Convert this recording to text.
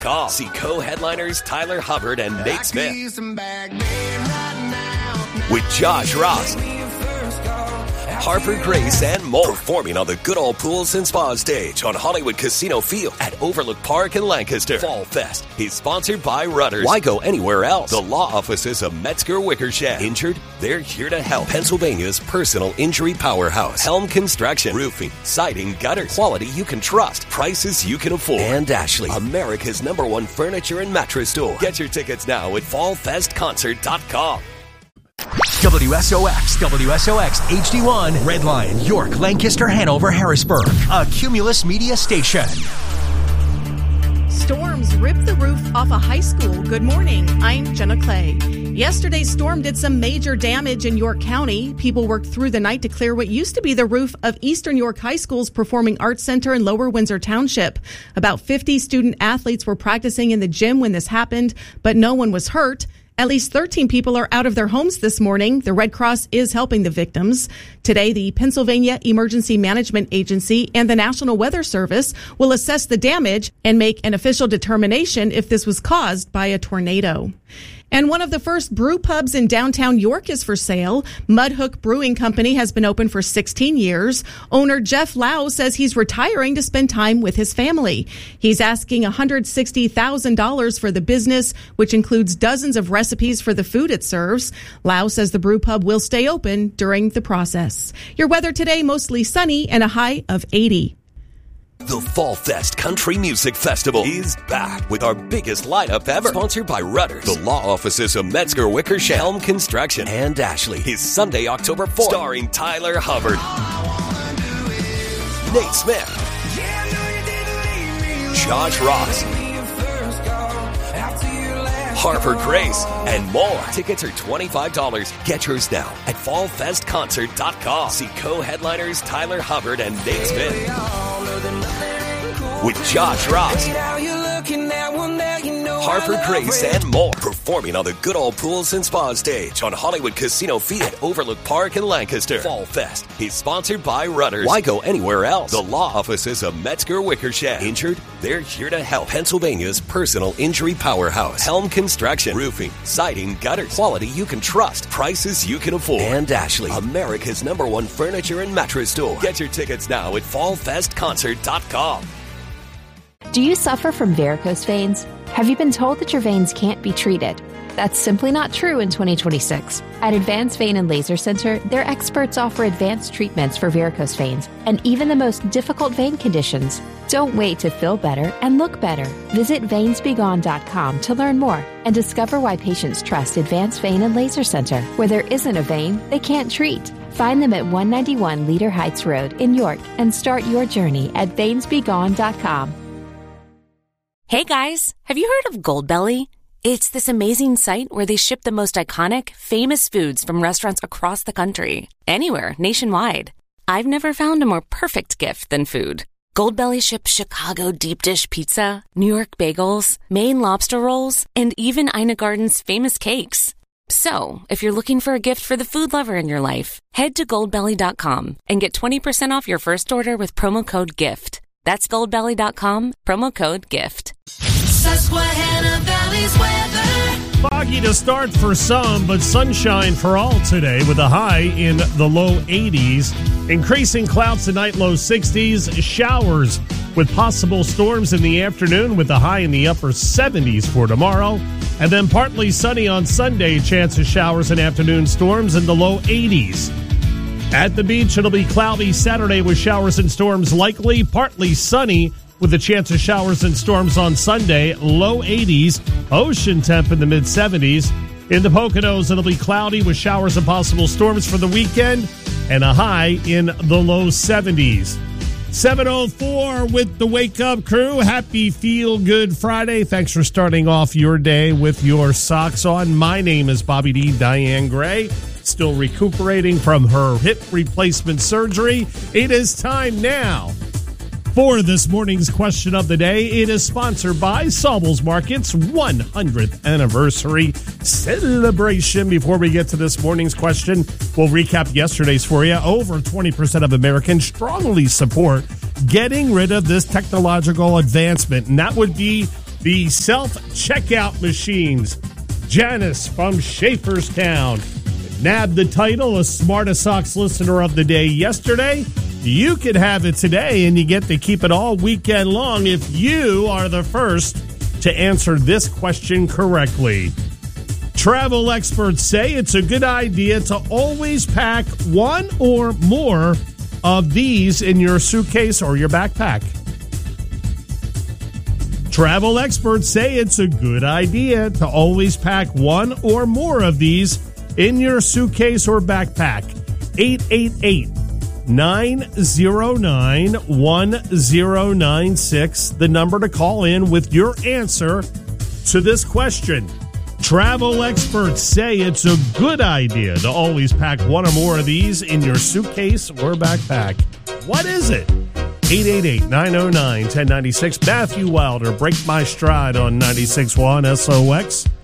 See co-headliners Tyler Hubbard and Nate Smith. With Josh Ross, Harper Grace, and more. Performing on the Good Old Pools and Spa stage on Hollywood Casino Field at Overlook Park in Lancaster. Fall Fest is sponsored by Rudders. Why go anywhere else? The law offices of Metzger Wickersham. Injured? They're here to help. Pennsylvania's personal injury powerhouse. Helm Construction. Roofing, siding, gutters. Quality you can trust. Prices you can afford. And Ashley, America's #1 furniture and mattress store. Get your tickets now at fallfestconcert.com. WSOX, HD1, Redline, York, Lancaster, Hanover, Harrisburg. A Cumulus Media station. Storms ripped the roof off a high school. Good morning. I'm Jenna Clay. Yesterday's storm did some major damage in York County. People worked through the night to clear what used to be the roof of Eastern York High School's Performing Arts Center in Lower Windsor Township. About 50 student athletes were practicing in the gym when this happened, but no one was hurt. At least 13 people are out of their homes this morning. The Red Cross is helping the victims. Today, the Pennsylvania Emergency Management Agency and the National Weather Service will assess the damage and make an official determination if this was caused by a tornado. And one of the first brew pubs in downtown York is for sale. Mudhook Brewing Company has been open for 16 years. Owner Jeff Lau says he's retiring to spend time with his family. He's asking $160,000 for the business, which includes dozens of recipes for the food it serves. Lau says the brew pub will stay open during the process. Your weather today, mostly sunny and a high of 80. The Fall Fest Country Music Festival is back with our biggest lineup ever. Sponsored by Rudders, the law offices of Metzger Wickersham, Helm Construction, and Ashley. Is Sunday, October 4th. Starring Tyler Hubbard, Nate Smith, Josh Ross, Harper Grace, and more. Tickets are $25. Get yours now at fallfestconcert.com. See co-headliners Tyler Hubbard and Nate Smith. With Josh Ross, Harper Grace, and more. Performing on the Good Old Pools and Spa stage on Hollywood Casino Field at Overlook Park in Lancaster. Fall Fest is sponsored by Rudders. Why go anywhere else? The law offices of Metzger Wickersham. Injured? They're here to help. Pennsylvania's personal injury powerhouse. Helm Construction. Roofing, siding, gutters. Quality you can trust. Prices you can afford. And Ashley, America's #1 furniture and mattress store. Get your tickets now at fallfestconcert.com. Do you suffer from varicose veins? Have you been told that your veins can't be treated? That's simply not true in 2026. At Advanced Vein and Laser Center, their experts offer advanced treatments for varicose veins and even the most difficult vein conditions. Don't wait to feel better and look better. Visit veinsbegone.com to learn more and discover why patients trust Advanced Vein and Laser Center. Where there isn't a vein, they can't treat. Find them at 191 Leader Heights Road in York and start your journey at veinsbegone.com. Hey guys, have you heard of Goldbelly? It's this amazing site where they ship the most iconic, famous foods from restaurants across the country. Anywhere, nationwide. I've never found a more perfect gift than food. Goldbelly ships Chicago deep dish pizza, New York bagels, Maine lobster rolls, and even Ina Garden's famous cakes. So, if you're looking for a gift for the food lover in your life, head to goldbelly.com and get 20% off your first order with promo code GIFT. That's goldbelly.com, promo code GIFT. Susquehanna Valley's weather. Foggy to start for some, but sunshine for all today with a high in the low 80s. Increasing clouds tonight, low 60s. Showers with possible storms in the afternoon with a high in the upper 70s for tomorrow. And then partly sunny on Sunday. Chance of showers and afternoon storms in the low 80s. At the beach, it'll be cloudy Saturday with showers and storms likely. Partly sunny with a chance of showers and storms on Sunday. Low 80s. Ocean temp in the mid-70s. In the Poconos, it'll be cloudy with showers and possible storms for the weekend. And a high in the low 70s. 7:04 with the Wake Up Crew. Happy Feel Good Friday. Thanks for starting off your day with your socks on. My name is Bobby D. Diane Gray. Still recuperating from her hip replacement surgery. It is time now for this morning's question of the day. It is sponsored by Saubles Market's 100th anniversary celebration. Before we get to this morning's question, we'll recap yesterday's for you. Over 20% of Americans strongly support getting rid of this technological advancement, and that would be the self-checkout machines. Janice from Schaeferstown nabbed the title of Smartest Socks Listener of the Day yesterday. You could have it today, and you get to keep it all weekend long if you are the first to answer this question correctly. Travel experts say it's a good idea to always pack one or more of these in your suitcase or your backpack. Travel experts say it's a good idea to always pack one or more of these in your suitcase or backpack. 888-909-1096, the number to call in with your answer to this question. Travel experts say it's a good idea to always pack one or more of these in your suitcase or backpack. What is it? 888-909-1096. Matthew Wilder, Break My Stride on 96.1 SOX.